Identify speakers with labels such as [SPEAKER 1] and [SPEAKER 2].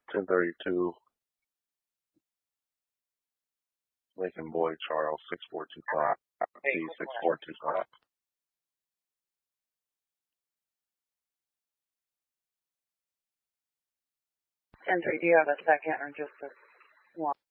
[SPEAKER 1] 1032, Lincoln Boyd Charles, 6425, P6425.
[SPEAKER 2] Sentry, do you have a second or just a one?